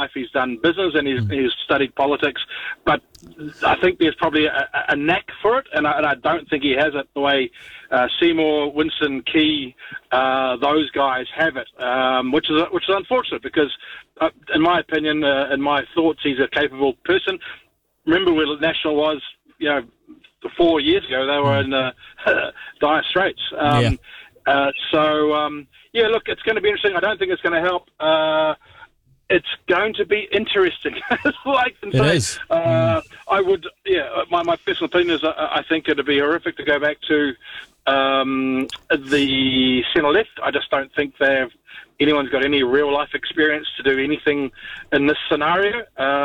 life he's done business and he's studied politics, but I think there's probably a knack for it, and I don't think he has it the way Seymour, Winston, Key, those guys have it, which is unfortunate because, in my opinion, in my thoughts, he's a capable person. Remember where National was, 4 years ago? They were in dire straits. Look, it's going to be interesting. I don't think it's going to help. It's going to be interesting. It is. I would, my personal opinion is I think it would be horrific to go back to the centre left. I just don't think anyone's got any real life experience to do anything in this scenario.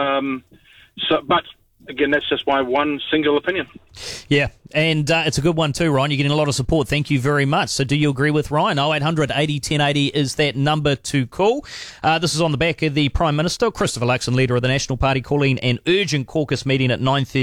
But again, that's just my one single opinion. Yeah, and it's a good one too, Ryan. You're getting a lot of support. Thank you very much. So do you agree with Ryan? 0800 80 1080 is that number to call. This is on the back of the Prime Minister, Christopher Luxon, leader of the National Party, calling an urgent caucus meeting at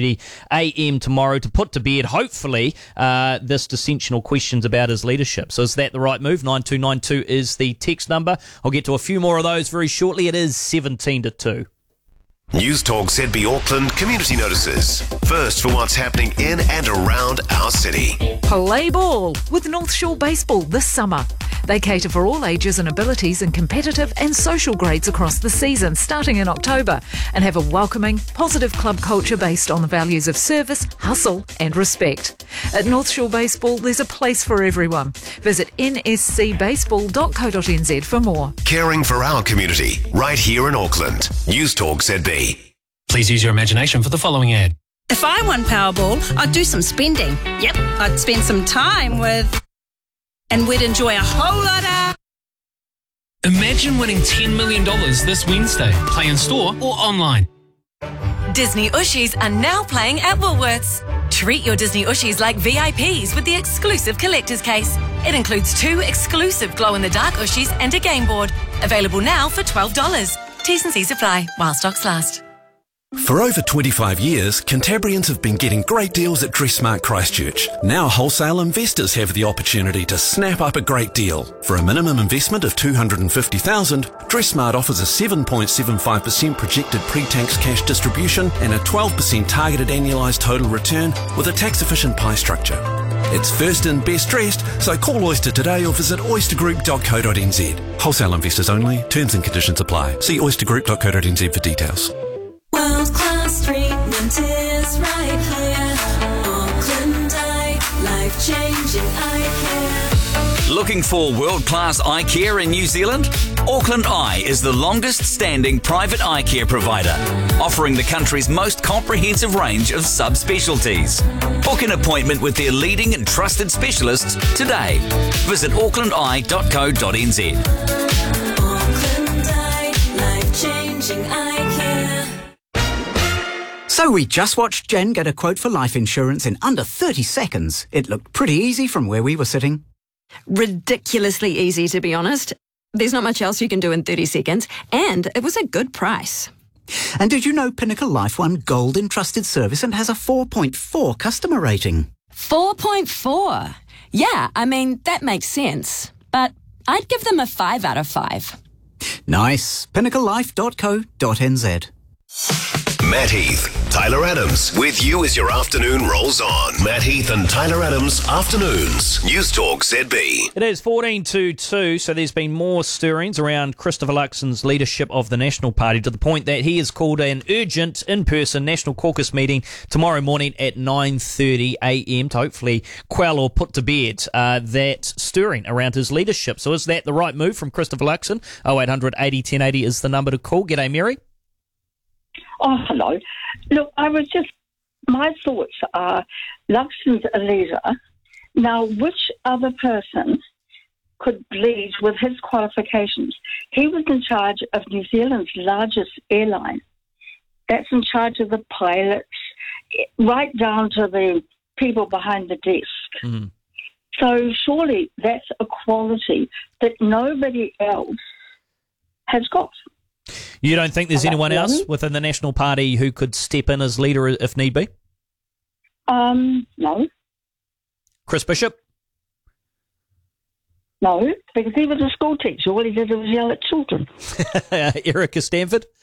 9:30am tomorrow to put to bed, hopefully, this dissensional questions about his leadership. So is that the right move? 9292 is the text number. I'll get to a few more of those very shortly. It is 17-2. News Talk ZB Auckland community notices. First for what's happening in and around our city. Play ball with North Shore Baseball this summer. They cater for all ages and abilities in competitive and social grades across the season, starting in October, and have a welcoming, positive club culture based on the values of service, hustle and respect. At North Shore Baseball, there's a place for everyone. Visit nscbaseball.co.nz for more. Caring for our community, right here in Auckland. News Talk ZB. Please use your imagination for the following ad. If I won Powerball, I'd do some spending. Yep, I'd spend some time with... and we'd enjoy a whole lot of... Imagine winning $10 million this Wednesday. Play in store or online. Disney Ushies are now playing at Woolworths. Treat your Disney Ushies like VIPs with the exclusive collector's case. It includes 2 exclusive glow-in-the-dark Ushies and a game board. Available now for $12. T's and C's apply while stocks last. For over 25 years, Cantabrians have been getting great deals at Dressmart Christchurch. Now wholesale investors have the opportunity to snap up a great deal. For a minimum investment of $250,000, Dressmart offers a 7.75% projected pre-tax cash distribution and a 12% targeted annualised total return with a tax-efficient pie structure. It's first and best dressed, so call Oyster today or visit oystergroup.co.nz. Wholesale investors only. Terms and conditions apply. See oystergroup.co.nz for details. World-class treatment is right here. Auckland Eye, life-changing eye care. Looking for world-class eye care in New Zealand? Auckland Eye is the longest-standing private eye care provider, offering the country's most comprehensive range of subspecialties. Book an appointment with their leading and trusted specialists today. Visit aucklandeye.co.nz. Auckland Eye, life-changing eye care. So we just watched Jen get a quote for life insurance in under 30 seconds. It looked pretty easy from where we were sitting. Ridiculously easy, to be honest. There's not much else you can do in 30 seconds, and it was a good price. And did you know Pinnacle Life won Gold in Trusted Service and has a 4.4 customer rating? 4.4? Yeah, I mean, that makes sense. But I'd give them a 5 out of 5. Nice. pinnaclelife.co.nz. Matt Heath, Tyler Adams, with you as your afternoon rolls on. Matt Heath and Tyler Adams, afternoons. News Talk ZB. It is 14-2, so there's been more stirrings around Christopher Luxon's leadership of the National Party to the point that he has called an urgent in-person National Caucus meeting tomorrow morning at 9:30am to hopefully quell or put to bed that stirring around his leadership. So is that the right move from Christopher Luxon? 0800 80 1080 is the number to call. G'day, Mary. Oh, hello. Look, my thoughts are Luxon's a leader. Now, which other person could lead with his qualifications? He was in charge of New Zealand's largest airline. That's in charge of the pilots, right down to the people behind the desk. Mm-hmm. So surely that's a quality that nobody else has got. You don't think there's anyone else within the National Party who could step in as leader if need be? No. Chris Bishop? No, because he was a school teacher. All he did was yell at children. Erica Stanford?